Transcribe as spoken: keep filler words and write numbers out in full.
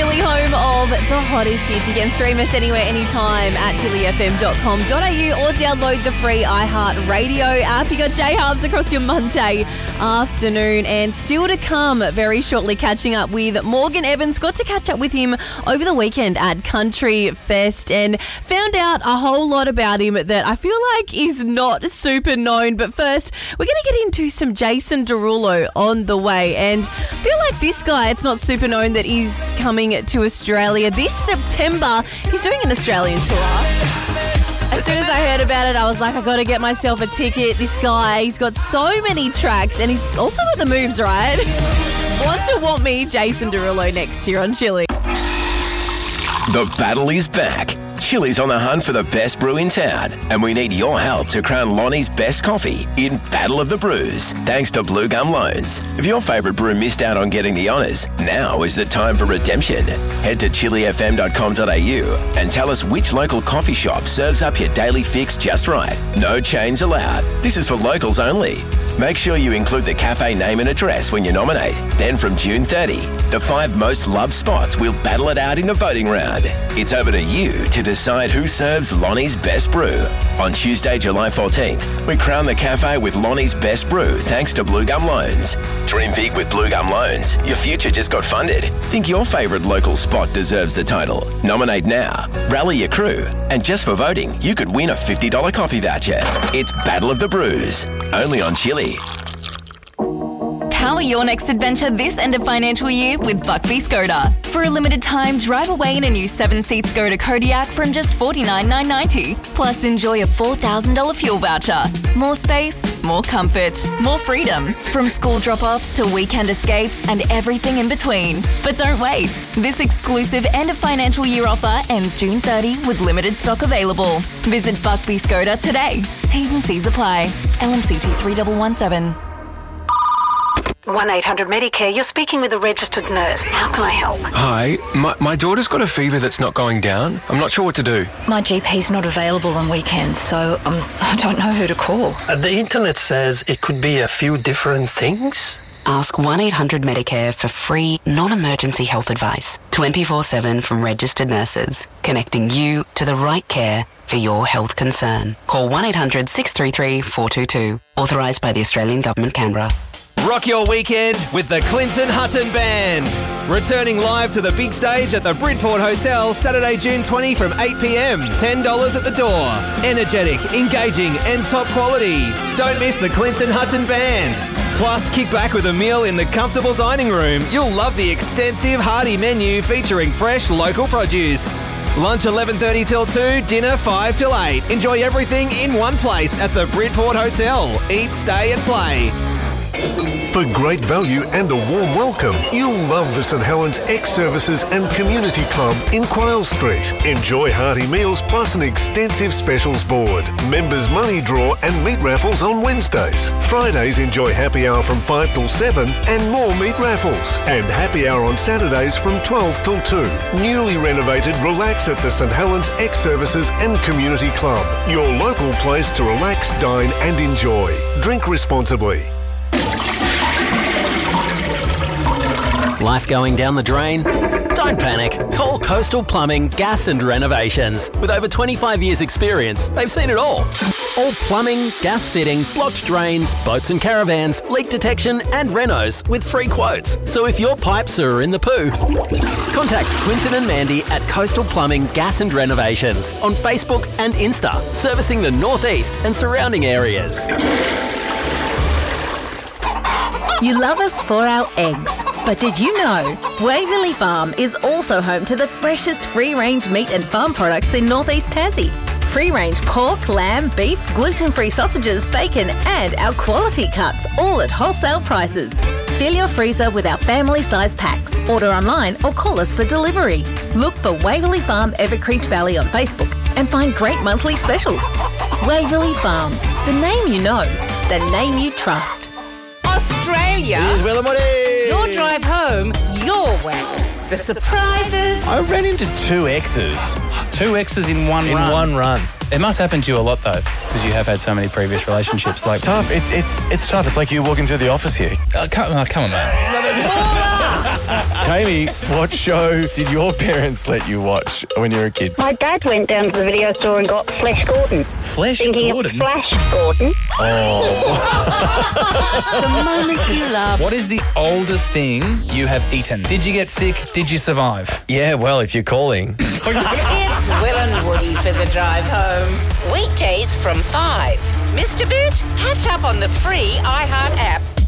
Chili, home of the hottest hits. You can stream us anywhere, anytime at chili f m dot com dot a u or download the free iHeartRadio app. You got J Hubs across your Monday afternoon, and still to come very shortly, catching up with Morgan Evans. Got to catch up with him over the weekend at Country Fest and found out a whole lot about him that I feel like is not super known. But first, we're going to get into some Jason Derulo on the way, and I feel like this guy, it's not super known that he's coming to Australia this September. He's doing an Australian tour. As soon as I heard about it, I was like, I got to get myself a ticket. This guy, he's got so many tracks, and he's also got the moves, right? Want to want me, Jason Derulo, next year on Chili. The battle is back. Chili's on the hunt for the best brew in town, and we need your help to crown Lonnie's best coffee in Battle of the Brews, thanks to Blue Gum Loans. If your favourite brew missed out on getting the honours, now is the time for redemption. Head to chili f m dot com dot a u and tell us which local coffee shop serves up your daily fix just right. No chains allowed. This is for locals only. Make sure you include the cafe name and address when you nominate. Then from June thirtieth, the five most loved spots will battle it out in the voting round. It's over to you to decide who serves Lonnie's best brew. On Tuesday, July fourteenth, we crown the cafe with Lonnie's best brew thanks to Blue Gum Loans. Dream big with Blue Gum Loans. Your future just got funded. Think your favourite local spot deserves the title. Nominate now. Rally your crew. And just for voting, you could win a fifty dollars coffee voucher. It's Battle of the Brews. Only on Chili. Power your next adventure this end of financial year with Buckby Skoda. For a limited time, drive away in a new seven-seat Skoda Kodiaq from just forty-nine thousand nine hundred ninety dollars. Plus, enjoy a four thousand dollars fuel voucher. More space, more comfort, more freedom. From school drop-offs to weekend escapes and everything in between. But don't wait. This exclusive end of financial year offer ends June thirtieth with limited stock available. Visit Buckby Skoda today. T's and C's apply. L M C T three one one seven. one eight hundred Medicare, you're speaking with a registered nurse. How can I help? Hi, my, my daughter's got a fever that's not going down. I'm not sure what to do. My G P's not available on weekends, so um, I don't know who to call. Uh, the internet says it could be a few different things. Ask one eight hundred Medicare for free, non-emergency health advice. twenty-four seven from registered nurses. Connecting you to the right care for your health concern. Call one eight hundred six three three four two two. Authorised by the Australian Government, Canberra. Rock your weekend with the Clinton Hutton Band. Returning live to the big stage at the Bridport Hotel Saturday, June twentieth from eight p m. ten dollars at the door. Energetic, engaging and top quality. Don't miss the Clinton Hutton Band. Plus, kick back with a meal in the comfortable dining room. You'll love the extensive hearty menu featuring fresh local produce. Lunch eleven thirty till two, dinner five till eight. Enjoy everything in one place at the Bridport Hotel. Eat, stay and play. For great value and a warm welcome, you'll love the St Helens Ex-Services and Community Club in Quayle Street. Enjoy hearty meals plus an extensive specials board. Members money draw and meat raffles on Wednesdays. Fridays enjoy happy hour from five till seven and more meat raffles. And happy hour on Saturdays from twelve till two. Newly renovated Relax at the St Helens Ex-Services and Community Club. Your local place to relax, dine and enjoy. Drink responsibly. Life going down the drain? Don't panic. Call Coastal Plumbing, Gas and Renovations. With over twenty-five years experience, they've seen it all. All plumbing, gas fitting, blocked drains, boats and caravans, leak detection and renos with free quotes. So if your pipes are in the poo, contact Quinton and Mandy at Coastal Plumbing, Gas and Renovations on Facebook and Insta, servicing the northeast and surrounding areas. You love us for our eggs. But did you know Waverley Farm is also home to the freshest free-range meat and farm products in northeast Tassie? Free-range pork, lamb, beef, gluten-free sausages, bacon and our quality cuts, all at wholesale prices. Fill your freezer with our family-size packs. Order online or call us for delivery. Look for Waverley Farm Evercreech Valley on Facebook and find great monthly specials. Waverley Farm, the name you know, the name you trust. Australia. Here's Will and Woody. Your drive home, your way. The surprises. I ran into two exes. Two exes in one in run? In one run. It must happen to you a lot, though, because you have had so many previous relationships. Like It's tough. It's it's it's tough. It's like you walking through the office here. Uh, come, oh, come on, man. Tammy, what show did your parents let you watch when you were a kid? My dad went down to the video store and got Flash Gordon. Flash Thinking Gordon? of Flash Gordon. The moments you love. What is the oldest thing you have eaten? Did you get sick? Did you survive? Yeah, well, if you're calling. It's Will and Woody for the drive home. Weekdays from five. Missed a bit? Catch up on the free iHeart app.